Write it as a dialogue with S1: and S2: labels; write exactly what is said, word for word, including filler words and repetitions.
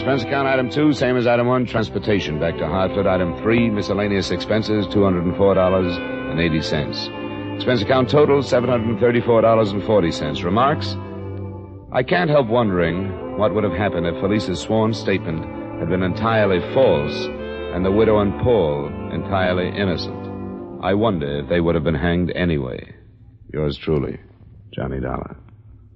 S1: Expense account item two, same as item one, transportation back to Hartford. Item three, miscellaneous expenses, two hundred four dollars and eighty cents. Expense account total, seven hundred thirty-four dollars and forty cents. Remarks? I can't help wondering what would have happened if Felice's sworn statement had been entirely false and the widow and Paul entirely innocent. I wonder if they would have been hanged anyway. Yours truly, Johnny Dollar.